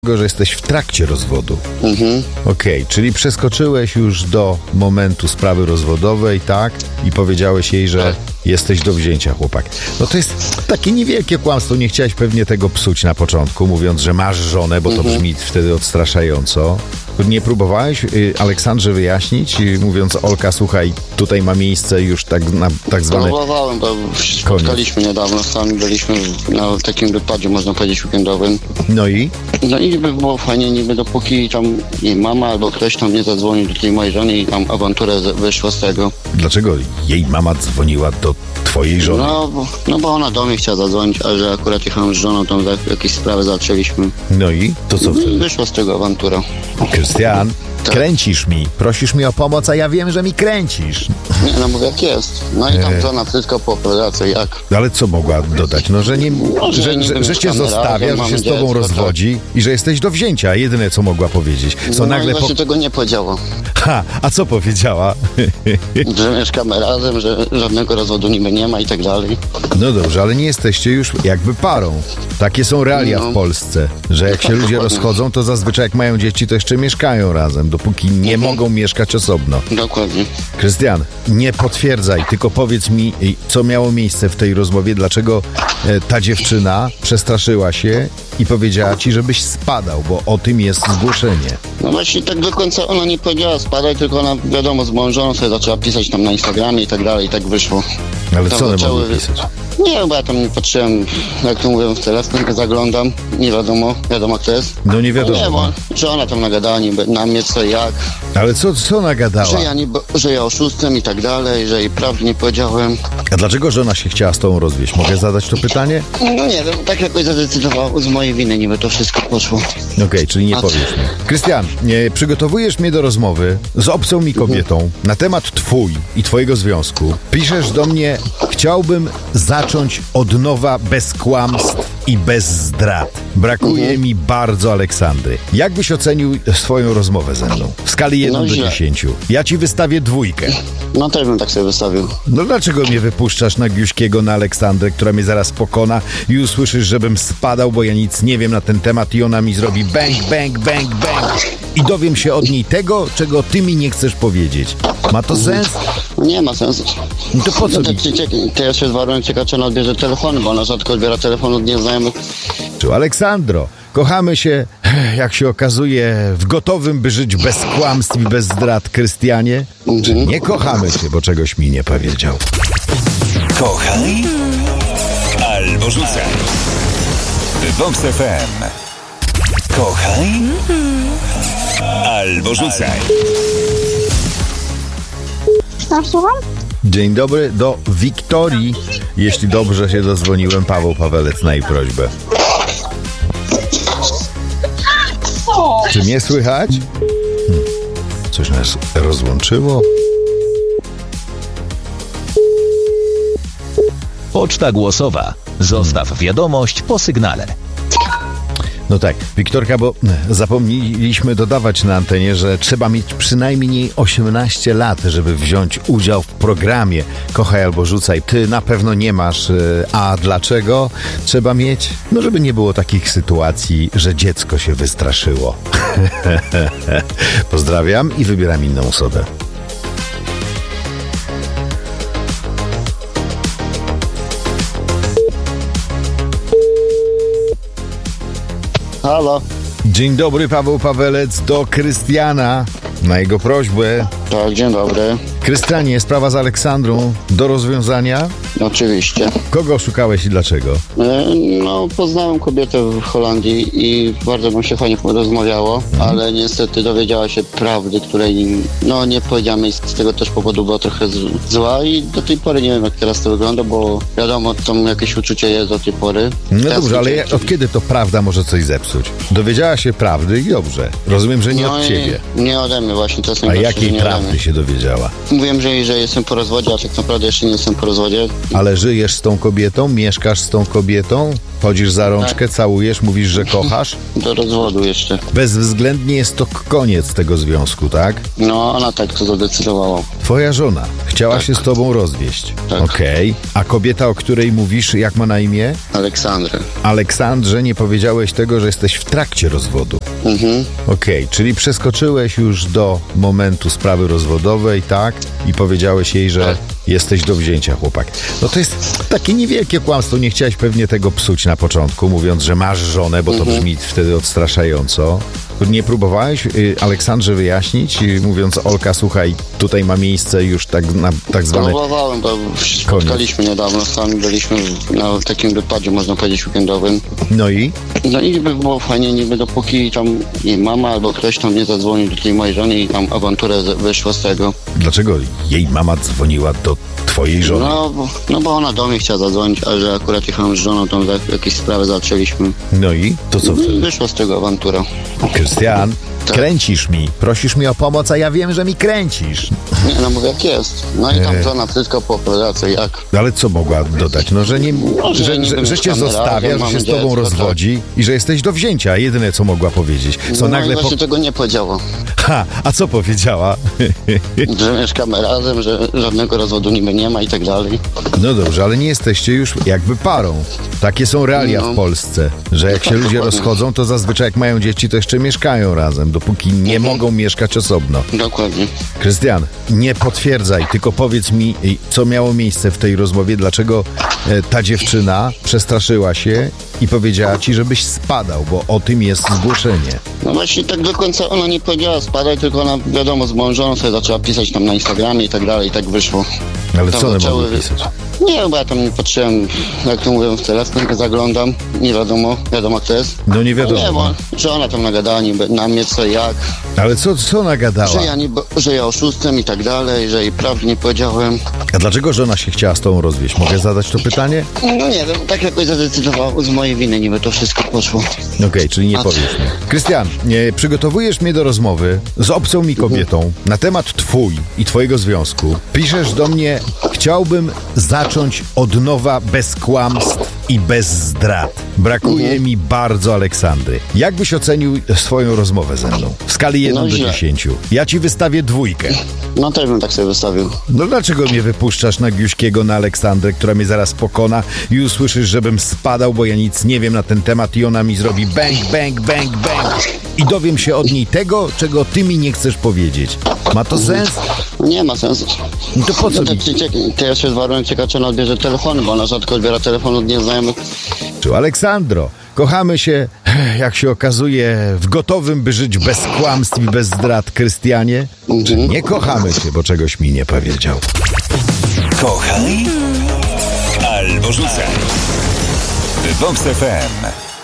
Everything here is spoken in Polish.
że jesteś w trakcie rozwodu. Mhm. Okej, czyli przeskoczyłeś już do momentu sprawy rozwodowej, tak? I powiedziałeś jej, że jesteś do wzięcia, chłopak. No to jest takie niewielkie kłamstwo. Nie chciałeś pewnie tego psuć na początku, mówiąc, że masz żonę, bo to brzmi wtedy odstraszająco. Nie próbowałeś Aleksandrze wyjaśnić, mówiąc: Olka, słuchaj, tutaj ma miejsce już tak zwane... Próbowałem, bo spotkaliśmy niedawno, sami byliśmy na takim wypadzie, można powiedzieć, weekendowym. No i? No i niby było fajnie, niby dopóki tam jej mama albo ktoś tam nie zadzwonił do tej mojej żony i tam awantura wyszła z tego. Dlaczego jej mama dzwoniła do twojej żony? No bo ona do mnie chciała zadzwonić, a że akurat jechałem z żoną, tam jakieś sprawy zaczęliśmy. No i? To co wtedy? Wyszła z tego awantura. Krystian, kręcisz mi, prosisz mi o pomoc, a ja wiem, że mi kręcisz. Nie, no mówię, jak jest. No i tam żona wszystko poopowiada, co jak. Ale co mogła dodać? No, że nie, że cię zostawia, że się z tobą rozwodzi i że jesteś do wzięcia. Jedyne, co mogła powiedzieć. Co no nagle i właśnie tego nie powiedziała. A co powiedziała? Że mieszkamy razem, że żadnego rozwodu niby nie ma i tak dalej. No dobrze, ale nie jesteście już jakby parą. Takie są realia w Polsce, że jak się ludzie rozchodzą, to zazwyczaj jak mają dzieci, to jeszcze mieszkają razem, dopóki nie mogą mieszkać osobno. Dokładnie. Krystian, nie potwierdzaj, tylko powiedz mi, co miało miejsce w tej rozmowie, dlaczego ta dziewczyna przestraszyła się i powiedziała ci, żebyś spadał, bo o tym jest zgłoszenie. No właśnie tak do końca ona nie powiedziała spadaj, tylko ona wiadomo z moją żoną sobie zaczęła pisać tam na Instagramie i tak dalej, i tak wyszło. Ale tam co one mogły pisać? Nie, bo ja tam nie patrzyłem, jak to mówią, w telefon, zaglądam, nie wiadomo kto jest. No nie wiadomo. Nie, bo że ona tam nagadała niby na mnie co jak. Ale co nagadała? Że ja oszustem i tak dalej, że jej prawdy nie powiedziałem. A dlaczego żona się chciała z tobą rozwieść? Mogę zadać to pytanie? No nie, tak jakoś zadecydował, z mojej winy niby to wszystko poszło. Okej, czyli nie powiesz mi. Krystian, przygotowujesz mnie do rozmowy z obcą mi kobietą na temat twój i twojego związku. Piszesz do mnie: chciałbym zacząć od nowa bez kłamstw i bez zdrad. Brakuje mi bardzo Aleksandry. Jak byś ocenił swoją rozmowę ze mną? W skali 1 do 10. Ja ci wystawię 2. No też bym tak sobie wystawił. No dlaczego mnie wypuszczasz na Giuśkiego, na Aleksandrę, która mnie zaraz pokona i usłyszysz, żebym spadał, bo ja nic nie wiem na ten temat i ona mi zrobi bang, bang, bang, bang i dowiem się od niej tego, czego ty mi nie chcesz powiedzieć. Ma to sens? Nie ma sensu. No to po co mi? To jeszcze jest warunek ciekaw, czy ona odbierze telefony, bo ona rzadko odbiera telefon od nieznajomych. Aleksandro, kochamy się, jak się okazuje, w gotowym, by żyć bez kłamstw i bez zdrad, Krystianie? Czy nie kochamy się, bo czegoś mi nie powiedział? Kochaj albo rzucaj. Vox FM. Kochaj albo rzucaj. Słucham? Dzień dobry, do Wiktorii. Jeśli dobrze się dozwoniłem, Paweł Pawelec na jej prośbę. Czy mnie słychać? Coś nas rozłączyło? Poczta głosowa. Zostaw wiadomość po sygnale. No tak, Wiktorka, bo zapomnieliśmy dodawać na antenie, że trzeba mieć przynajmniej 18 lat, żeby wziąć udział w programie Kochaj albo rzucaj. Ty na pewno nie masz, a dlaczego trzeba mieć? No żeby nie było takich sytuacji, że dziecko się wystraszyło. Pozdrawiam i wybieram inną osobę. Halo? Dzień dobry, Paweł Pawelec do Krystiana na jego prośbę. Tak, dzień dobry. Krystianie, sprawa z Aleksandrą do rozwiązania? Oczywiście. Kogo szukałeś i dlaczego? No, poznałem kobietę w Holandii i bardzo nam się fajnie rozmawiało, ale niestety dowiedziała się prawdy, której nie powiedziałem jej, z tego też powodu była trochę zła i do tej pory nie wiem, jak teraz to wygląda, bo wiadomo, tam jakieś uczucie jest do tej pory. No dobrze, ale od kiedy to prawda może coś zepsuć? Dowiedziała się prawdy i dobrze. Rozumiem, że nie od ciebie. Nie ode mnie właśnie, to jest A najgorsze, jakiej prawdy się dowiedziała? Mówiłem, że jestem po rozwodzie, a tak naprawdę jeszcze nie jestem po rozwodzie. Ale żyjesz z tą kobietą? Mieszkasz z tą kobietą? Chodzisz za rączkę, całujesz, mówisz, że kochasz? Do rozwodu jeszcze. Bezwzględnie jest to koniec tego związku, tak? No, ona tak to zadecydowała. Twoja żona chciała się z tobą rozwieść. Tak. Okej. A kobieta, o której mówisz, jak ma na imię? Aleksandrę. Aleksandrze, nie powiedziałeś tego, że jesteś w trakcie rozwodu. Mhm. Okej, czyli przeskoczyłeś już do momentu sprawy rozwodowej, tak? I powiedziałeś jej, że jesteś do wzięcia, chłopak. No to jest takie niewielkie kłamstwo. Nie chciałeś pewnie tego psuć na początku, mówiąc, że masz żonę, bo to brzmi wtedy odstraszająco. Nie próbowałeś Aleksandrze wyjaśnić, mówiąc: Olka, słuchaj, tutaj ma miejsce już tak zwane... Próbowałem, bo spotkaliśmy niedawno, sami byliśmy na takim wypadzie, można powiedzieć, weekendowym. No i? No i by było fajnie, niby dopóki tam jej mama albo ktoś tam nie zadzwonił do tej mojej żony i tam awantura wyszła z tego. Dlaczego jej mama dzwoniła do twojej żony? No bo ona do mnie chciała zadzwonić, ale że akurat jechałem z żoną, tam jakieś sprawy zaczęliśmy. No i? To co wtedy? Wyszła z tego awantura. Krystian, kręcisz mi, prosisz mi o pomoc, a ja wiem, że mi kręcisz. Nie, no mówię jak jest. No i tam żona wszystko po operacji, jak? Ale co mogła dodać? No, że nie, że cię zostawia, że się z tobą rozwodzi i że jesteś do wzięcia. Jedyne, co mogła powiedzieć. Co No nagle i właśnie tego nie powiedziała. a co powiedziała? Że mieszkamy razem, że żadnego rozwodu niby nie ma i tak dalej. No dobrze, ale nie jesteście już jakby parą. Takie są realia w Polsce, że jak się ludzie rozchodzą, to zazwyczaj jak mają dzieci, to jeszcze mieszkają razem, dopóki nie mogą mieszkać osobno. Dokładnie. Krystian, nie potwierdzaj, tylko powiedz mi, co miało miejsce w tej rozmowie, dlaczego ta dziewczyna przestraszyła się i powiedziała ci, żebyś spadał, bo o tym jest zgłoszenie. No właśnie tak do końca ona nie powiedziała spadaj, tylko ona wiadomo z moją żoną sobie zaczęła pisać tam na Instagramie i tak dalej, i tak wyszło. Ale Tam co one zaczęły- mogły pisać? Nie, bo ja tam nie patrzyłem, jak to mówią, w telefon zaglądam, nie wiadomo kto jest. No nie wiadomo. Nie, bo że ona tam nagadała niby na mnie co i jak, Ale co nagadała? że ja oszustem i tak dalej, że jej prawdy nie powiedziałem. A dlaczego żona się chciała z tobą rozwieść? Mogę zadać to pytanie? No nie wiem, tak jakoś zadecydowało, z mojej winy niby to wszystko poszło. Okej, czyli nie powiesz mi. Krystian, przygotowujesz mnie do rozmowy z obcą mi kobietą na temat twój i twojego związku. Piszesz do mnie: chciałbym zacząć od nowa bez kłamstw i bez zdrad. Brakuje mi bardzo Aleksandry. Jak byś ocenił swoją rozmowę ze mną? W skali 1 No do źle. 10. Ja ci wystawię 2. No też bym tak sobie wystawił. No dlaczego mnie wypuszczasz na Giuśkiego, na Aleksandrę, która mnie zaraz pokona i usłyszysz, żebym spadał, bo ja nic nie wiem na ten temat i ona mi zrobi bang, bang, bang, bang i dowiem się od niej tego, czego ty mi nie chcesz powiedzieć. Ma to sens? Nie ma sensu. No to po co mi? Teraz się warunek ciekaw, czy ona odbierze telefony, bo ona rzadko odbiera telefon od nieznajomych. Aleksandro, kochamy się, jak się okazuje, w gotowym, by żyć bez kłamstw i bez zdrad, Krystianie? Czy nie kochamy się, bo czegoś mi nie powiedział? Kochaj albo rzucaj. Vox FM.